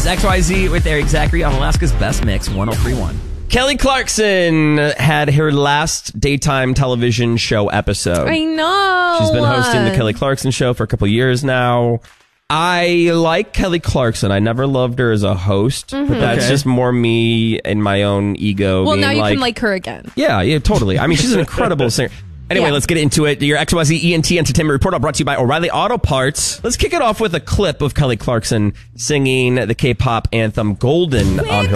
is XYZ with Eric Zachary on Alaska's Best Mix 103.1. Kelly Clarkson had her last daytime television show episode. I know. She's been hosting the Kelly Clarkson show for a couple years now. I like Kelly Clarkson. I never loved her as a host, but that's just more me and my own ego. Well, being now you can like her again. Yeah, totally. I mean, she's an incredible singer. Anyway, let's get into it. Your XYZ ENT Entertainment Report, all brought to you by O'Reilly Auto Parts. Let's kick it off with a clip of Kelly Clarkson singing the K-pop anthem Golden on her